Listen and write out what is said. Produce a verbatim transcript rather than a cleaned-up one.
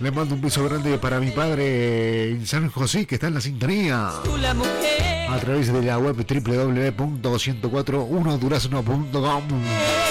Le mando un beso grande para mi padre en San José, que está en la sintonía. A través de la web doble u doble u doble u punto ciento cuatro punto uno durazno punto com.